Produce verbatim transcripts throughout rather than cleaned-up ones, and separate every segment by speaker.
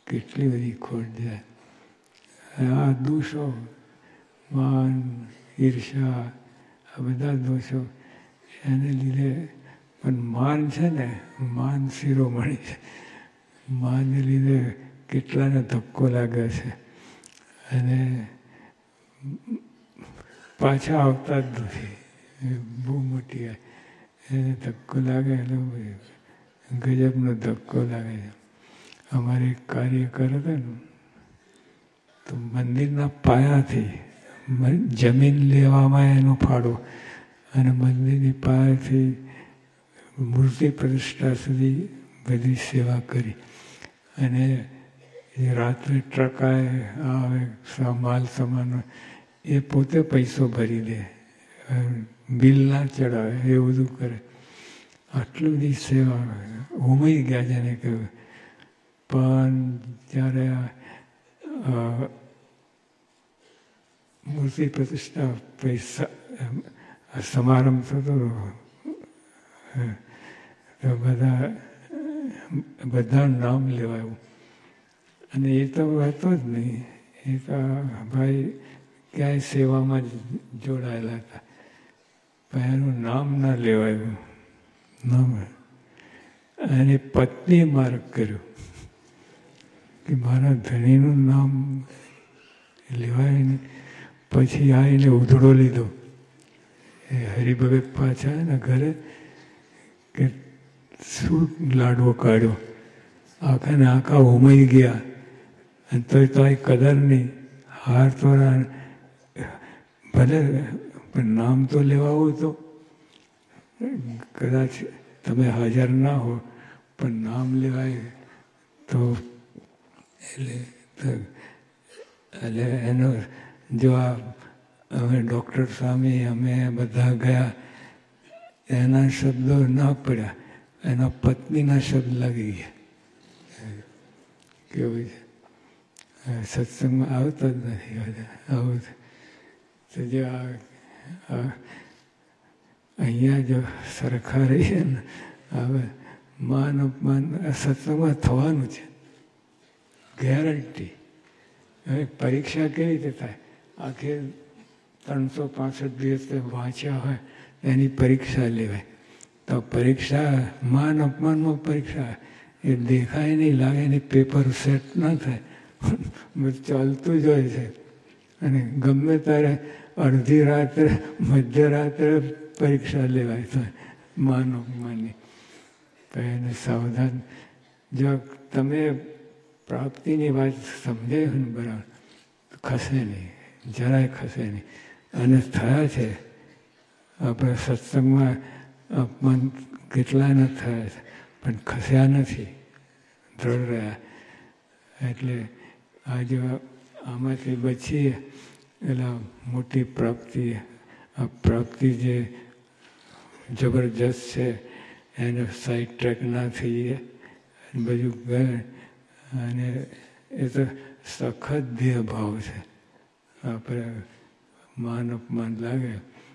Speaker 1: કેટલી બધી ખોટ જાય. આ દોષો, માન, ઈર્ષા, આ બધા દોષો એને લીધે. પણ માન છે ને, માન શિરોમણી છે. માનને લીધે કેટલાને ધક્કો લાગે છે અને પાછા આવતા જ નથી. બહુ મોટી એને ધક્કો લાગે એટલે ગજબનો ધક્કો લાગે છે. અમારે એક કાર્ય કરે હતા ને તો મંદિરના પાયાથી જમીન લેવામાં એનો ફાળો અને મંદિરની પાયાથી મૂર્તિ પ્રતિષ્ઠા સુધી બધી સેવા કરી. અને રાત્રે ટ્રકાએ આવે માલ સામાન એ પોતે પૈસો ભરી દે, બિલ ના ચડાવે, એ બધું કરે. આટલી બધી સેવા ઉમઈ ગયા જેને કહ્યું. પણ જ્યારે મૂર્તિ પ્રતિષ્ઠા પૈસા સમારંભ થતો તો બધા બધા નામ લેવાયું. અને એ તો હતો જ નહીં. એ તો ભાઈ ક્યાંય સેવામાં જ જોડાયેલા હતા. પણ એનું નામ ના લેવાયું. નામ અને પત્ની માર્ગ કર્યો કે મારા ધણીનું નામ લેવાય નહીં. પછી આવીને ઉધડો લીધો. એ હરિભગત પાછા ને ઘરે કે શું લાડવો કાઢ્યો. આખા ને આખા ઉમઈ ગયા અને તો તો કદર નહીં. હાર તો ભલે પણ નામ તો લેવાવું તો કદાચ તમે હાજર ના હો પણ નામ લેવાય તો એટલે એટલે એનો જો આ અમે ડૉક્ટર સ્વામી અમે બધા ગયા એના શબ્દો ના પડ્યા, એના પત્નીના શબ્દ લાગી ગયા. કેવું છે સત્સંગમાં આવતો જ નથી બધા. આવું તો જો અહીંયા જો સરખા રહીએ ને હવે માન અપમાન સત્સંગમાં થવાનું છે, ગેરંટી. હવે પરીક્ષા કેવી રીતે થાય? આખે ત્રણસો પાસઠ દિવસ વાંચ્યા હોય એની પરીક્ષા લેવાય. તો પરીક્ષા માન અપમાનમાં પરીક્ષા એ દેખાય નહીં, લાગે નહીં, પેપર સેટ ના થાય, ચાલતું જ હોય છે. અને ગમે ત્યારે અડધી રાત્રે મધ્યરાત્રે પરીક્ષા લેવાય તો માન અપમાનની. તો એને સાવધાન. જો તમે પ્રાપ્તિની વાત સમજાય ને બરાબર ખસે નહીં, જરાય ખસે નહીં. અને થયા છે આપણે સત્સંગમાં અપમાન કેટલાયને થયા છે પણ ખસ્યા નથી, દ્રઢ રહ્યા. એટલે આજે આમાંથી બચીએ એટલે મોટી પ્રાપ્તિ. આ પ્રાપ્તિ જે જબરજસ્ત છે એને સાઈડ ટ્રેક ના થઈએ બધું ગયે. અને એ તો સખત દેહ ભાવ છે. આપણે માન અપમાન લાગે.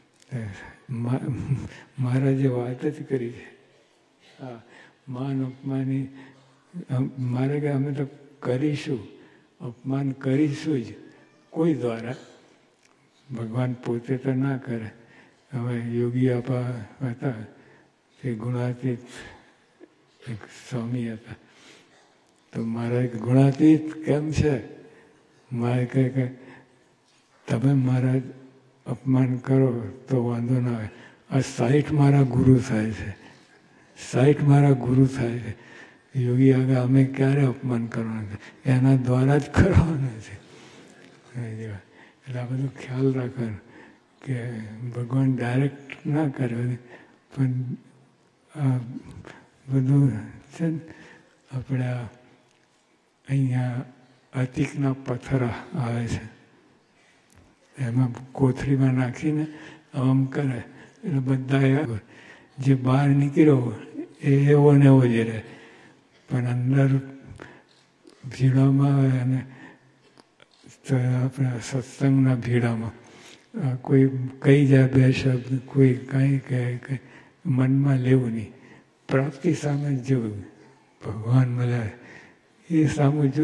Speaker 1: મારા જે વાત જ કરી છે હા માન અપમાની મારે કે અમે તો કરીશું, અપમાન કરીશું જ કોઈ દ્વારા. ભગવાન પોતે તો ના કરે. હવે યોગી આપા હતા તે ગુણાતીત એક સ્વામી હતા. તો મારા ગુણાતીત કેમ છે? મારે કહે કે તમે મારા અપમાન કરો તો વાંધો ના આવે. આ સાઠ મારા ગુરુ થાય છે, સાઠ મારા ગુરુ થાય છે. યોગી આગળ અમે ક્યારે અપમાન કરવાનું છે? એના દ્વારા જ કરવાનું છે. એટલે આ બધું ખ્યાલ રાખવાનું કે ભગવાન ડાયરેક્ટ ના કરે પણ આ બધું છે ને આપણે અહીંયા અતિકના પથ્થર આવે છે એમાં કોથળીમાં નાખીને આમ કરે એટલે બધા જે બહાર નીકળ્યો એ એવો ને એવો જ રહે. પણ અંદર ભીડામાં આવે અને આપણા સત્સંગના ભીડામાં કોઈ કહી જાય બે શબ્દ, કોઈ કાંઈ કહે કંઈ મનમાં લેવું નહીં. પ્રાપ્તિ સામે જોયું ભગવાન મળ્યા એ સામું જોયું.